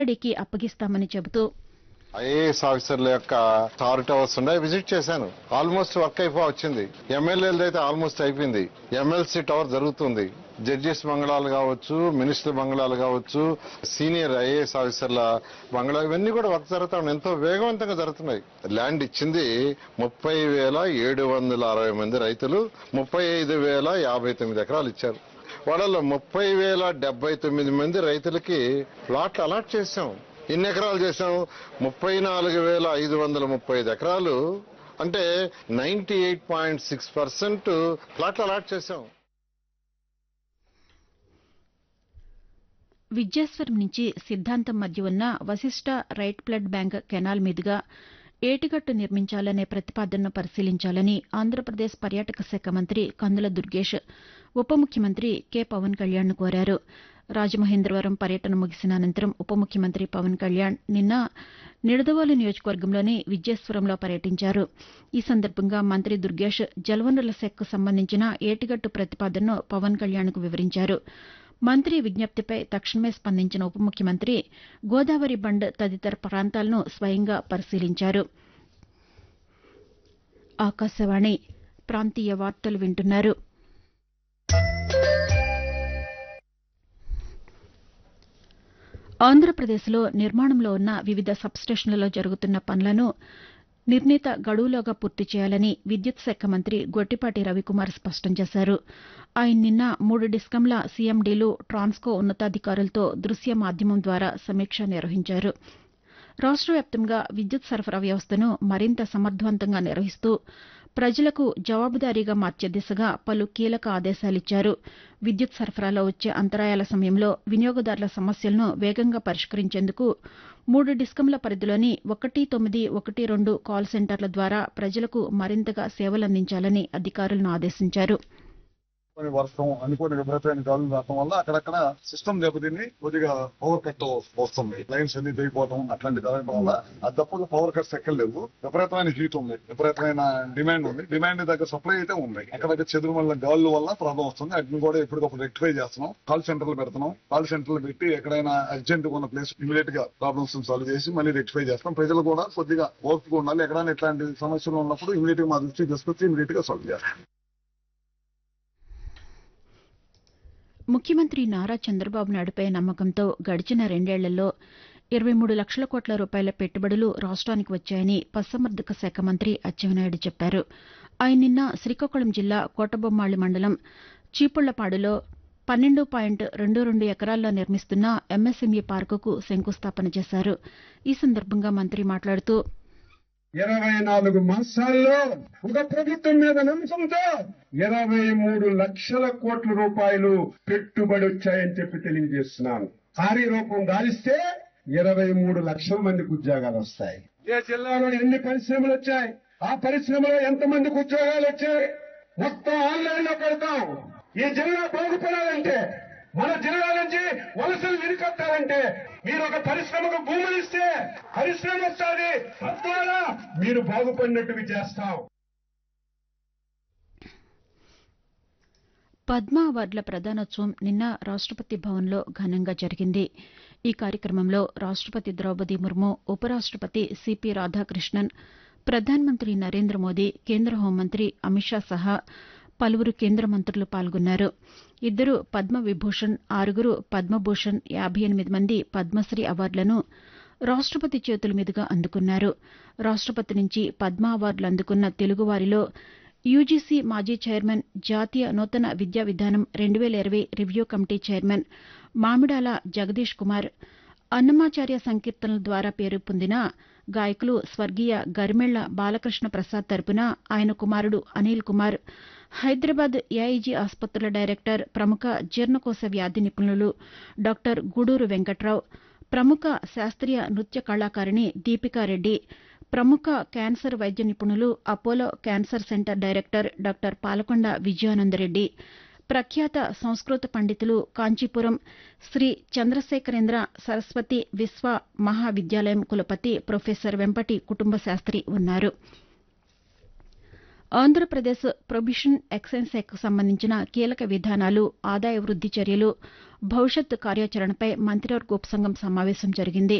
కి అప్పగిస్తామని చెబుతూ ఐఏఎస్ ఆఫీసర్ల యొక్క టార్ టవర్స్ ఉన్నాయి, విజిట్ చేశాను. ఆల్మోస్ట్ వర్క్ వచ్చింది. ఎమ్మెల్యేలది అయితే ఆల్మోస్ట్ అయిపోయింది. ఎమ్మెల్సీ టవర్ జరుగుతుంది. జడ్జెస్ బంగ్లాలు కావచ్చు, మినిస్టర్ బంగ్లాలు కావచ్చు, సీనియర్ ఐఏఎస్ ఆఫీసర్ల బంగ్లా, ఇవన్నీ కూడా వర్క్ జరుగుతా ఉన్నాయి. ఎంతో వేగవంతంగా జరుగుతున్నాయి. ల్యాండ్ ఇచ్చింది 30,760 మంది రైతులు 35,059 ఎకరాలు ఇచ్చారు. వాళ్ళలో 30,079 మంది రైతులకి ప్లాట్లు అలాట్ చేశాం. ఎన్ని ఎకరాలు చేశాం? 34,535 ఎకరాలు, అంటే 98.6% ప్లాట్లు అలాట్ చేశాం. విద్యేశ్వరం నుంచి సిద్ధాంతం మధ్య ఉన్న Vasishta right blood bank canal మీదుగా ఏటిగట్టు నిర్మించాలనే ప్రతిపాదనను పరిశీలించాలని ఆంధ్రప్రదేశ్ పర్యాటక శాఖ మంత్రి కందుల దుర్గేష్ ఉప ముఖ్యమంత్రి కె పవన్ కళ్యాణ్ను కోరారు. రాజమహేంద్రవరం పర్యటన ముగిసిన అనంతరం ఉప ముఖ్యమంత్రి పవన్ కళ్యాణ్ నిన్న నిడదవోలు నియోజకవర్గంలోని విద్యేశ్వరంలో పర్యటించారు. ఈ సందర్భంగా మంత్రి దుర్గేష్ జలవనరుల శాఖకు సంబంధించిన ఏటిగట్టు ప్రతిపాదనను పవన్ కళ్యాణ్కు వివరించారు. మంత్రి విజ్ఞప్తిపై తక్షణమే స్పందించిన ఉప ముఖ్యమంత్రి గోదావరి బండ్ తదితర ప్రాంతాలను స్వయంగా పరిశీలించారు. ఆకాశవాణి ప్రాంతీయ వార్తలు వింటున్నారు. ఆంధ్రప్రదేశ్లో నిర్మాణంలో ఉన్న వివిధ సబ్స్టేషన్లలో జరుగుతున్న పనులను నిర్ణీత గడువులోగా పూర్తి చేయాలని విద్యుత్ శాఖ మంత్రి గొట్టిపాటి రవికుమార్ స్పష్టం చేశారు. ఆయన నిన్న 3 డిస్కంల సీఎండీలు, ట్రాన్స్కో ఉన్నతాధికారులతో దృశ్య మాధ్యమం ద్వారా సమీక్ష నిర్వహించారు. రాష్ట వ్యాప్తంగా విద్యుత్ సరఫరా వ్యవస్థను మరింత సమర్థవంతంగా నిర్వహిస్తూ ప్రజలకు జవాబుదారీగా మార్చే దిశగా పలు కీలక ఆదేశాలిచ్చారు. విద్యుత్ సరఫరాలో వచ్చే అంతరాయాల సమయంలో వినియోగదారుల సమస్యలను వేగంగా పరిష్కరించేందుకు 3 డిస్కంల పరిధిలోని 1912 కాల్ సెంటర్ల ద్వారా ప్రజలకు మరింతగా సేవలందించాలని అధికారులను ఆదేశించారు. వర్షం అనుకోని విపరీతమైన గాలులు రావడం వల్ల అక్కడక్కడ సిస్టమ్ దెబ్బతిని కొద్దిగా పవర్ కట్ వస్తుంది. లైన్స్ అన్ని దిగిపోవడం అట్లాంటి జరగడం వల్ల అది తప్ప పవర్ కట్స్ ఎక్కడ లేవు. విపరీతమైన హీట్ ఉంది, విపరీతమైన డిమాండ్ ఉంది. డిమాండ్ దగ్గర సప్లై అయితే ఉంది. అక్కడక్కడ చెదురుమల్ల గాలుల వల్ల ప్రాబ్లం వస్తుంది. వాటిని కూడా ఎప్పటికప్పుడు రెక్టిఫై చేస్తున్నాం. కాల్ సెంటర్లు పెడుతున్నాం. కాల్ సెంటర్లు పెట్టి ఎక్కడైనా అర్జెంట్ ఉన్న ప్లేస్ ఇమీడియట్ గా ప్రాబ్లమ్స్ సాల్వ్ చేసి మళ్ళీ రెక్టిఫై చేస్తాం. ప్రజలు కూడా కొద్దిగా ఓర్పుగా ఉండాలి. ఎక్కడైనా ఇట్లాంటి సమస్యలు ఉన్నప్పుడు ఇమీడియట్ గా మా దృష్టికి తీసుకొచ్చి ఇమీడియట్ గా సాల్వ్ చేస్తాం. ముఖ్యమంత్రి నారా చంద్రబాబు నాయుడుపై నమ్మకంతో గడిచిన 2 ఏళ్లలో 23 లక్షల కోట్ల రూపాయల పెట్టుబడులు రాష్ట్రానికి వచ్చాయని పశుసంవర్ధక శాఖ మంత్రి అచ్చెన్నాయుడు చెప్పారు. ఆయన నిన్న శ్రీకాకుళం జిల్లా కోటబొమ్మాళి మండలం చీపుళ్లపాడులో 12.22 ఎకరాల్లో నిర్మిస్తున్న ఎంఎస్ఎంఈ పార్కుకు శంకుస్థాపన చేశారు. ఈ సందర్భంగా మంత్రి మాట్లాడుతూ 24 మాసాల్లో ఒక ప్రభుత్వం మీద నమ్మకంతో 23 లక్షల కోట్ల రూపాయలు పెట్టుబడి వచ్చాయని చెప్పి తెలియజేస్తున్నాను. కార్యరూపం దాలిస్తే 23 లక్షల మందికి ఉద్యోగాలు వస్తాయి. ఏ జిల్లాలో ఎన్ని పరిశ్రమలు వచ్చాయి, ఆ పరిశ్రమలో ఎంతమందికి ఉద్యోగాలు వచ్చాయి, మొత్తం ఆన్లైన్ లో పెడతాం. ఈ జిల్లా బాగుపడాలంటే, మన జిల్లా నుంచి వలసలు వెనుకొత్తారంటే మీరు ఒక పరిశ్రమకు భూములు ఇస్తే పరిశ్రమ వస్తుంది. తద్వారా మీరు బాగుపడినట్టుగా చేస్తాం. పద్మ అవార్డుల ప్రదానోత్సవం నిన్న రాష్టపతి భవన్లో ఘనంగా జరిగింది. ఈ కార్యక్రమంలో రాష్టపతి ద్రౌపది ముర్ము, ఉపరాష్టపతి సిపి రాధాకృష్ణన్, ప్రధానమంత్రి నరేంద్ర మోదీ, కేంద్ర హోంమంత్రి అమిత్ షా సహా పలువురు కేంద్ర మంత్రులు పాల్గొన్నారు. 2 పద్మ విభూషణ్, 6 పద్మభూషణ్, 58 మంది పద్మశ్రీ అవార్డులను రాష్టపతి చేతుల మీదుగా అందుకున్నారు. రాష్టపతి నుంచి పద్మ అవార్డులు అందుకున్న తెలుగువారిలో యూజీసీ మాజీ చైర్మన్, జాతీయ నూతన విద్యా విధానం 2020 review committee chairman Mamidala Jagadish Kumar, Annamacharya సంకీర్తనల ద్వారా పేరు పొందిన గాయకులు స్వర్గీయ గరిమెళ్ల బాలకృష్ణ ప్రసాద్ తరపున ఆయన కుమారుడు అనిల్ కుమార్, హైదరాబాద్ ఏఐజీ ఆసుపత్రుల డైరెక్టర్, ప్రముఖ జీర్ణకోశ వ్యాధి నిపుణులు డాక్టర్ గూడూరు వెంకట్రావు, ప్రముఖ శాస్త్రీయ నృత్య కళాకారిణి దీపికారెడ్డి, ప్రముఖ క్యాన్సర్ వైద్య నిపుణులు, Apollo cancer centre director doctor Palakonda Vijayananda Reddy, ప్రఖ్యాత సంస్కృత పండితులు కాంచీపురం శ్రీ చంద్రశేఖరేంద్ర సరస్వతి విశ్వ మహావిద్యాలయం కులపతి ప్రొఫెసర్ వెంపటి కుటుంబ శాస్త్రి ఉన్నారు. ఆంధ్రప్రదేశ్ ప్రొబిషన్ ఎక్సైజ్ శాఖకు సంబంధించిన కీలక విధానాలు, ఆదాయ వృద్ది చర్యలు, భవిష్యత్ కార్యాచరణపై మంత్రివర్గ ఉపసంఘం సమావేశం జరిగింది.